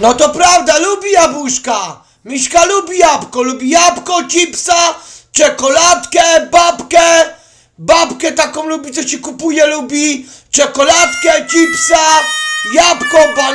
No to prawda, lubi jabłuszka. Miśka lubi jabłko, chipsa, czekoladkę, babkę taką lubi, co się kupuje, lubi czekoladkę, chipsa, jabłko,